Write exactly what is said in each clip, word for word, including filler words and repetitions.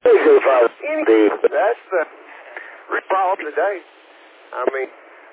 Anyway, that's the problem today. I mean,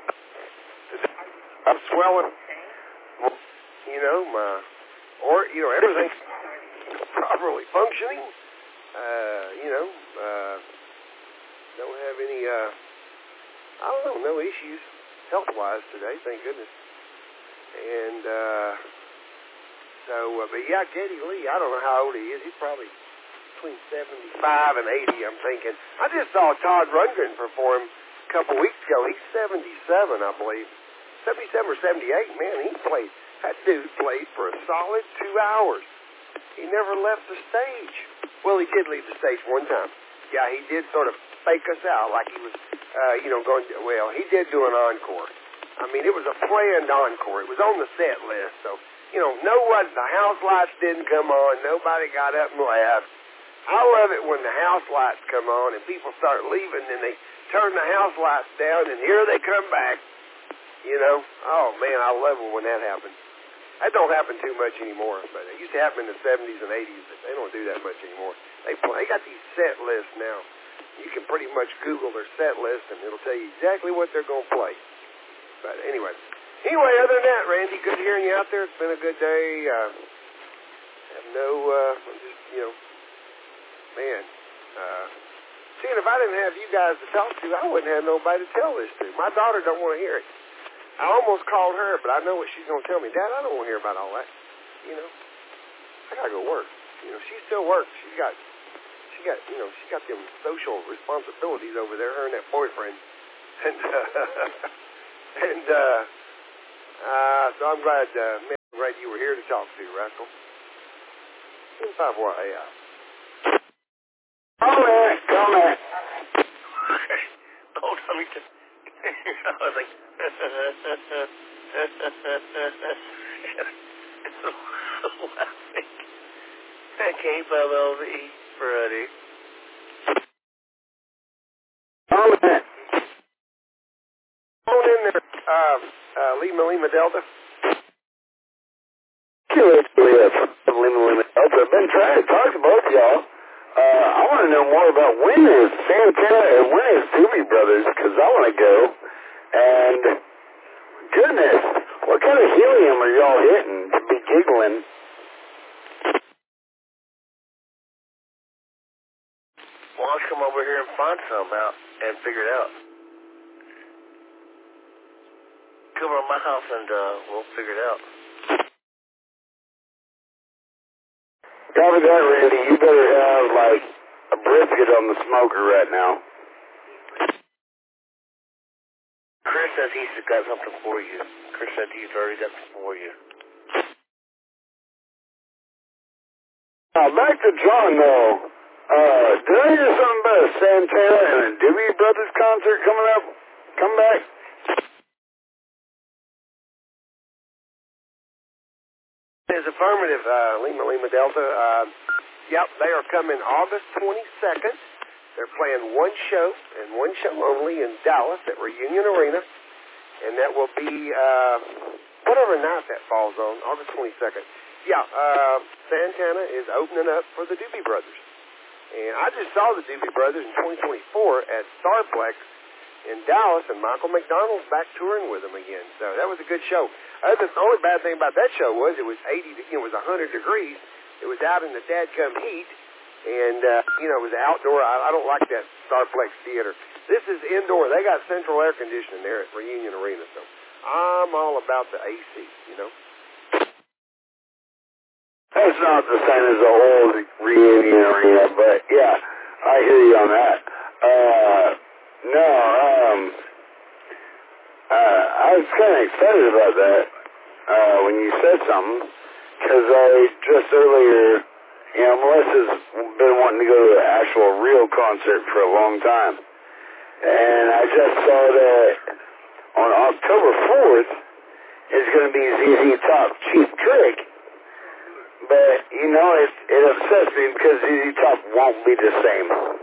I'm swelling, you know, my, or, you know, everything's properly functioning. Uh, you know, uh, don't have any, uh, I don't know, no issues health-wise today, thank goodness. And, uh, so, uh, but yeah, Geddy Lee, I don't know how old he is. He's probably between seventy-five and eighty, I'm thinking. I just saw Todd Rundgren perform a couple weeks ago. He's seventy-seven, I believe. seventy-seven or seventy-eight, man, he played. That dude played for a solid two hours. He never left the stage. Well, he did leave the stage one time. Yeah, he did sort of fake us out like he was, uh, you know, going to, well, he did do an encore. I mean, it was a planned encore. It was on the set list. So, you know, no one, the house lights didn't come on. Nobody got up and laughed. I love it when the house lights come on and people start leaving and they turn the house lights down and here they come back. You know, oh, man, I love it when that happens. That don't happen too much anymore, but it used to happen in the seventies and eighties, but they don't do that much anymore. They play, they got these set lists now. You can pretty much Google their set list, and it'll tell you exactly what they're going to play. But anyway, anyway, other than that, Randy, good hearing you out there. It's been a good day. Uh, have no, uh, I'm just, you know, man, uh, seeing if I didn't have you guys to talk to, I wouldn't have nobody to tell this to. My daughter don't want to hear it. I almost called her, but I know what she's going to tell me. Dad, I don't want to hear about all that. You know, I got to go work. You know, she still works. She's got, she got, you know, she's got them social responsibilities over there, her and that boyfriend. And, uh, and, uh, uh, so I'm glad, uh, man, I'm glad you were here to talk to, Rascal. In five what, yeah. Come here, come here. Hold on, me just, I was like, laughing. K five L V, Freddie. Come here. Phone in there, uh, uh, Lima Lima Delta. Lima Lima Delta. I've been trying to talk to both of y'all. Uh, I want to know more about when is Santana and when is Doobie Brothers, because I want to go. And, goodness, what kind of helium are y'all hitting to be giggling? Well, I'll come over here and find some out and figure it out. Come over to my house and uh, we'll figure it out. Copy that, Randy. You better have, like, a brisket on the smoker right now. Chris says he's got something for you. Chris said he's already got something for you. Now, back to John, though. Uh, did I hear something about a Santana and a Doobie Brothers concert coming up? Come back? It's affirmative, uh, Lima Lima Delta. Uh, yep, they are coming August twenty-second. They're playing one show and one show only in Dallas at Reunion Arena. And that will be, uh, whatever night that falls on, August twenty-second. Yeah, uh, Santana is opening up for the Doobie Brothers. And I just saw the Doobie Brothers in twenty twenty-four at Starplex in Dallas, and Michael McDonald's back touring with them again. So that was a good show. Other than, the only bad thing about that show was it was eighty, you know, it was one hundred degrees. It was out in the dadgum heat, and, uh, you know, it was outdoor. I, I don't like that Starplex Theater. This is indoor. They got central air conditioning there at Reunion Arena, so I'm all about the A C, you know. That's not the same as the old Reunion Arena, but, yeah, I hear you on that. Uh, no, um, uh, I was kind of excited about that uh, when you said something, because I just earlier, you know, Melissa's been wanting to go to an actual real concert for a long time. And I just saw that on October fourth is going to be Z Z Top Cheap Trick. But, you know, it, it upsets me because Z Z Top won't be the same.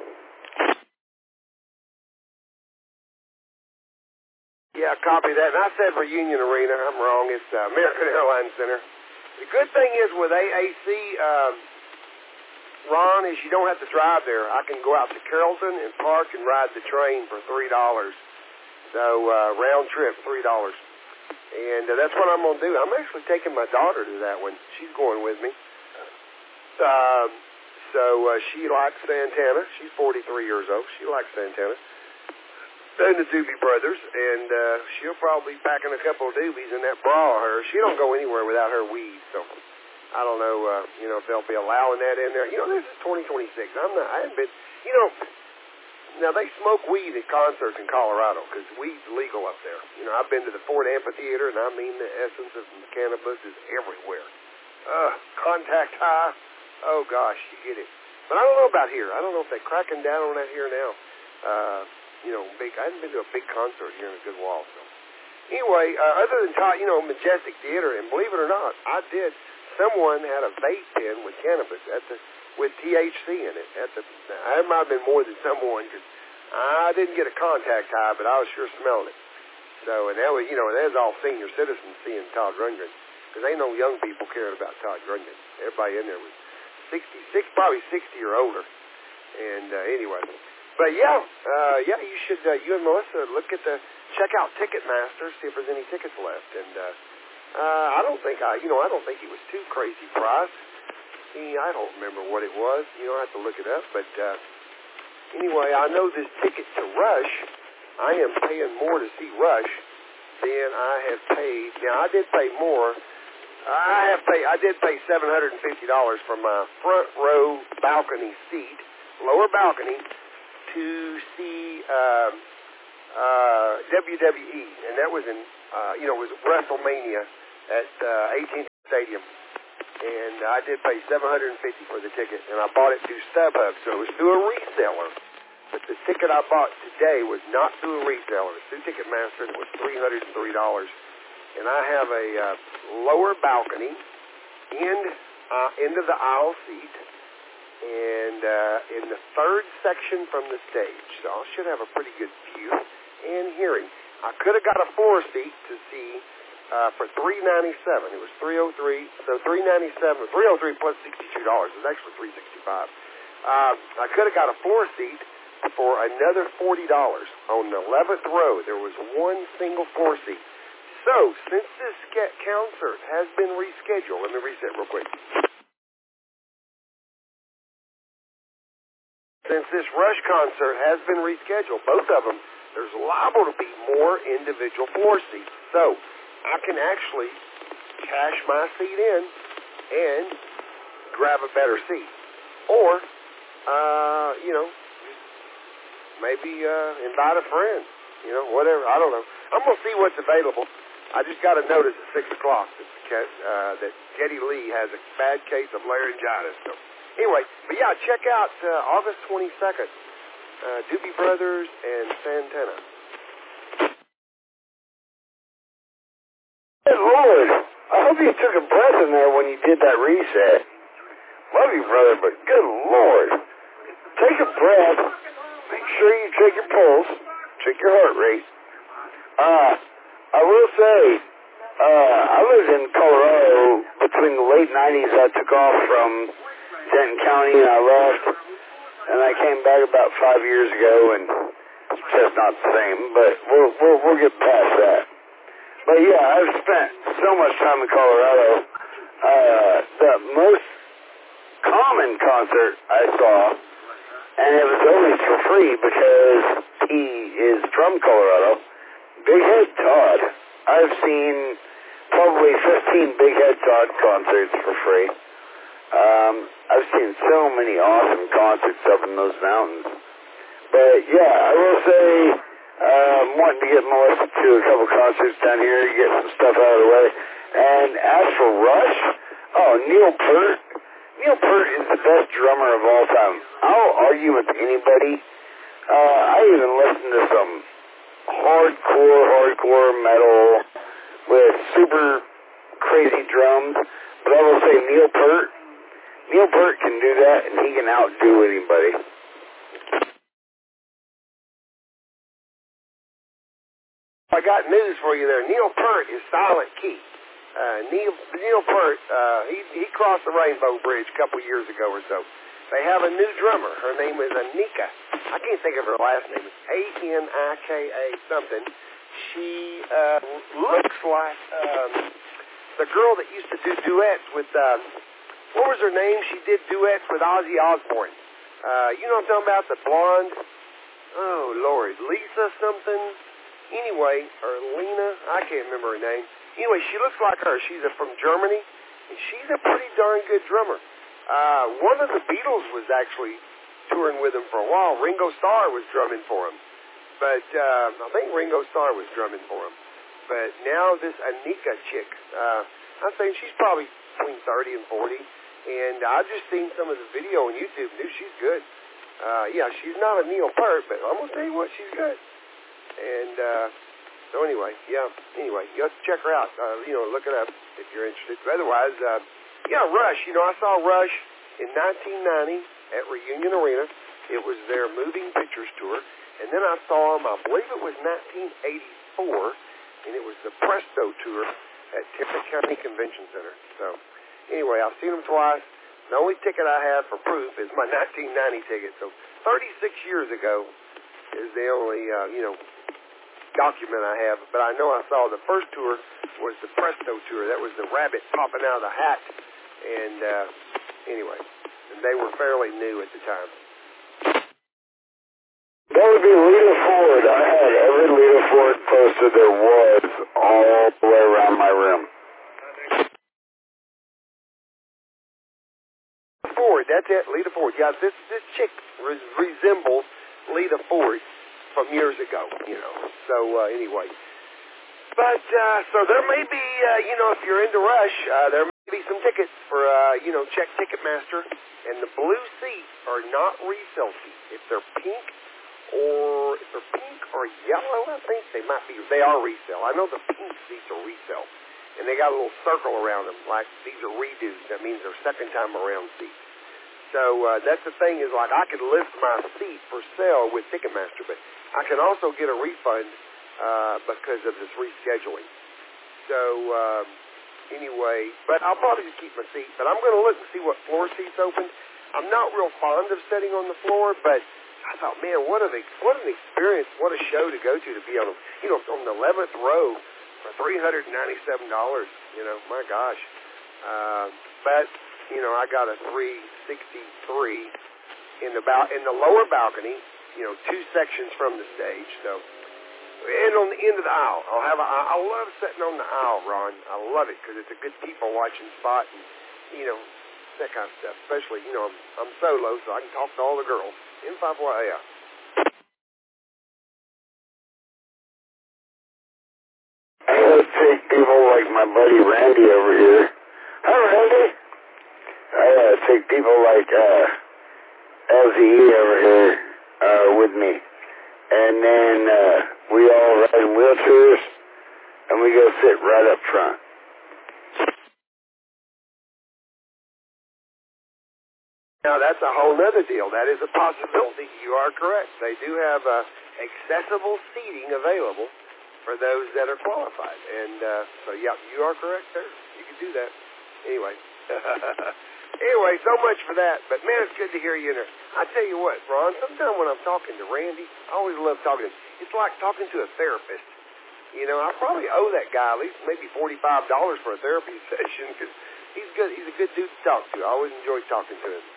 Yeah, copy that. And I said Reunion Arena. I'm wrong. It's uh, American Airlines Center. The good thing is with A A C, um, Ron, is you don't have to drive there. I can go out to Carrollton and park and ride the train for three dollars. So uh, round trip, three dollars. And uh, that's what I'm going to do. I'm actually taking my daughter to that one. She's going with me. Um, so uh, she likes Santana. She's forty-three years old. She likes Santana. And the Doobie Brothers, and uh, she'll probably be packing a couple of doobies in that bra of hers. She don't go anywhere without her weed, so I don't know, uh, you know, if they'll be allowing that in there. You know, this is twenty twenty-six. I'm not, I haven't been, you know, now they smoke weed at concerts in Colorado because weed's legal up there. You know, I've been to the Ford Amphitheater, and I mean the essence of cannabis is everywhere. Uh, contact high. Oh, gosh, you get it. But I don't know about here. I don't know if they're cracking down on that here now. Uh, you know, big. I haven't been to a big concert here in a good while. So anyway, uh, other than Todd, you know, Majestic Theater, and believe it or not, I did. Someone had a vape pen with cannabis at the with T H C in it. At the, now, it might have been more than someone because I didn't get a contact high, but I was sure smelling it. So, and that was, you know, that was all senior citizens seeing Todd Rundgren because ain't no young people caring about Todd Rundgren. Everybody in there was sixty-six, probably sixty or older. And uh, anyway. But yeah, uh, yeah, you should, uh, you and Melissa look at the, check out Ticketmaster, see if there's any tickets left. And uh, uh, I don't think I, you know, I don't think it was too crazy price. See, I don't remember what it was. You know, I have to look it up. But uh, anyway, I know this ticket to Rush, I am paying more to see Rush than I have paid. Now, I did pay more. I have paid, I did pay seven hundred fifty dollars for my front row balcony seat, lower balcony, to see uh, uh, W W E, and that was in, uh, you know, it was WrestleMania at uh, A T and T Stadium, and I did pay seven hundred fifty dollars for the ticket, and I bought it through StubHub, so it was through a reseller, but the ticket I bought today was not through a reseller. It was through Ticketmaster, and it was three hundred three dollars, and I have a uh, lower balcony, in, uh, end of the aisle seat, and uh, in the third section from the stage. So I should have a pretty good view and hearing. I could have got a floor seat to see uh, for three ninety-seven. It was three oh three, so three ninety-seven, three oh three plus sixty-two dollars. It was actually three sixty-five. Uh, I could have got a floor seat for another forty dollars. On the eleventh row, there was one single floor seat. So, since this concert has been rescheduled, let me reset real quick. Since this Rush concert has been rescheduled, both of them, there's liable to be more individual floor seats. So I can actually cash my seat in and grab a better seat. Or, uh, you know, maybe uh, invite a friend, you know, whatever. I don't know. I'm going to see what's available. I just got a notice at six o'clock that, uh, that Geddy Lee has a bad case of laryngitis. So. Anyway, but yeah, check out uh, August twenty-second, uh, Doobie Brothers and Santana. Good Lord, I hope you took a breath in there when you did that reset. Love you, brother, but good Lord. Take a breath, make sure you check your pulse, check your heart rate. Uh, I will say, uh, I lived in Colorado between the late nineties. I took off from Denton County, and I left, and I came back about five years ago, and it's just not the same, but we'll, we'll, we'll get past that. But yeah, I've spent so much time in Colorado. Uh, the most common concert I saw, and it was always for free because he is from Colorado, Big Head Todd. I've seen probably fifteen Big Head Todd concerts for free. Um, I've seen so many awesome concerts up in those mountains. But yeah, I will say, uh, I'm wanting to get Melissa to a couple concerts down here to get some stuff out of the way. And as for Rush, oh, Neil Peart. Neil Peart is the best drummer of all time. I'll argue with anybody. Uh, I even listen to some hardcore, hardcore metal with super crazy drums. But I will say Neil Peart, Neil Peart can do that, and he can outdo anybody. I got news for you there. Neil Peart is silent key. Uh, Neil Neil Peart, uh, he he crossed the Rainbow Bridge a couple years ago or so. they have a new drummer. Her name is Anika. I can't think of her last name. It's A N I K A something. She uh, looks like um, the girl that used to do duets with, um, what was her name? She did duets with Ozzy Osbourne. Uh, you know what I'm talking about? The blonde? Oh, Lord. Lisa something? Anyway, or Lena? I can't remember her name. Anyway, she looks like her. She's a, from Germany, and she's a pretty darn good drummer. Uh, one of the Beatles was actually touring with him for a while. Ringo Starr was drumming for him. But uh, I think Ringo Starr was drumming for him. But now this Anika chick, uh, I'm saying she's probably between thirty and forty. And I've just seen some of the video on YouTube. Dude, she's good. Uh, yeah, she's not a Neil Peart, but I'm going to tell you what, she's good. And uh, so anyway, yeah, anyway, you have to check her out. Uh, you know, look it up if you're interested. But otherwise, uh, yeah, Rush. You know, I saw Rush in nineteen ninety at Reunion Arena. It was their Moving Pictures tour. And then I saw them, I believe it was nineteen eighty-four, and it was the Presto tour at Tippah County Convention Center. So anyway, I've seen them twice. The only ticket I have for proof is my nineteen ninety ticket. So thirty-six years ago is the only, uh, you know, document I have. But I know I saw the first tour was the Presto tour. That was the rabbit popping out of the hat. And uh, anyway, and they were fairly new at the time. That would be Lita Ford. I had every Lita Ford poster there was all the way around my room. Ford, that's it, Lita Ford. Yeah, this this chick res- resembles Lita Ford from years ago, you know. So uh, anyway, but uh, so there may be, uh, you know, if you're into Rush, uh, there may be some tickets for, uh, you know, check Ticketmaster. And the blue seats are not resale seats. If they're pink or if they're pink or yellow, I think they might be. They are resale. I know the pink seats are resale. And they got a little circle around them, like these are redos. That means they're second time around seats. So uh, that's the thing is, like, I could list my seat for sale with Ticketmaster, but I can also get a refund uh, because of this rescheduling. So um, anyway, but I'll probably just keep my seat. But I'm going to look and see what floor seats open. I'm not real fond of sitting on the floor, but I thought, man, what, a, what an experience, what a show to go to, to be on, you know, on the eleventh row for three hundred ninety-seven dollars, you know, my gosh. Uh, but, you know, I got a three sixty-three in the, bal- in the lower balcony, you know, two sections from the stage, so, and on the end of the aisle. I'll have a, I love sitting on the aisle, Ron. I love it because it's a good people-watching spot and, you know, that kind of stuff. Especially, you know, I'm, I'm solo, so I can talk to all the girls. In five Y A. I would take people like my buddy Randy over here. Hi, Randy. I uh, take people like uh, L Z E over here uh, with me. And then uh, we all ride in wheelchairs, and we go sit right up front. Now, that's a whole other deal. That is a possibility. You are correct. They do have uh, accessible seating available for those that are qualified. And uh, so, yeah, you are correct there. You can do that. Anyway. Anyway, so much for that. But, man, it's good to hear you in there. I tell you what, Ron, sometimes when I'm talking to Randy, I always love talking to him. It's like talking to a therapist. You know, I probably owe that guy at least maybe forty-five dollars for a therapy session because he's good. He's a good dude to talk to. I always enjoy talking to him.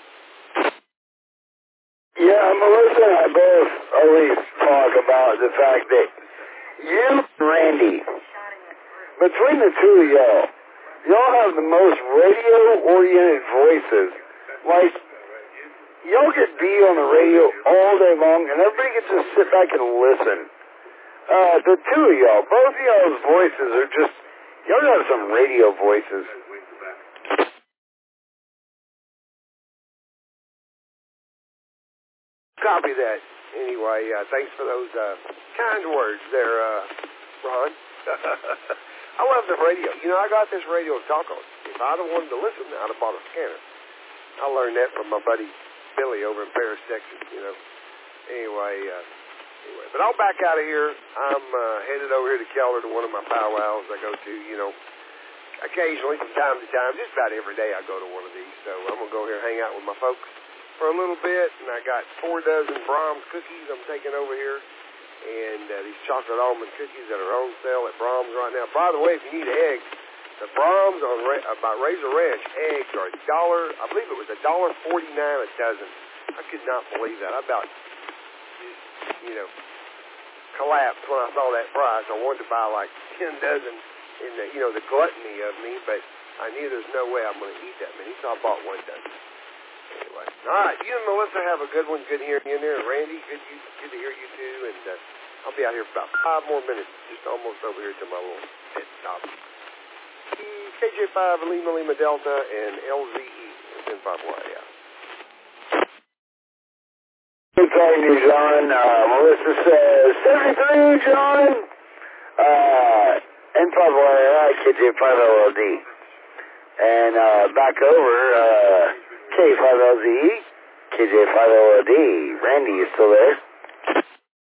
Yeah, Melissa and I both always talk about the fact that you and Randy, between the two of y'all, y'all have the most radio-oriented voices. Like, y'all get be on the radio all day long, and everybody gets to sit back and listen. Uh, the two of y'all, both of y'all's voices are just, y'all got some radio voices. Copy that. Anyway, uh, thanks for those uh, kind words there, uh, Ron. I love the radio. You know, I got this radio to talk on. If I'd have wanted to listen, I'd have bought a scanner. I learned that from my buddy Billy over in Paris, Texas, you know. Anyway, uh, anyway, but I'll back out of here. I'm uh, headed over here to Keller to one of my powwows I go to, you know, occasionally from time to time. Just about every day I go to one of these. So I'm going to go here and hang out with my folks. for a little bit, and I got four dozen Brahms cookies I'm taking over here, and uh, these chocolate almond cookies that are on sale at Brahms right now. By the way, if you need eggs, the Brahms on Ra- by Razor Ranch eggs are a dollar. I believe it was a dollar forty-nine a dozen. I could not believe that. I about, you know, collapsed when I saw that price. I wanted to buy like ten dozen in the, you know, the gluttony of me, but I knew there's no way I'm going to eat that many, so I bought one dozen. Anyway, all right, you and Melissa have a good one. Good hearing you in there. Randy, good, you, good to hear you too. And uh, I'll be out here for about five more minutes, just almost over here to my little pit stop. K J five, Lima Lima Delta, and L Z E. It's in Papua, yeah. Good talking to you, John. Uh, Melissa says, seventy-three, John. Uh, in Papua, K J five L L D. And uh, back over, uh, K five L Z E, K J five L L D. Randy, you still there?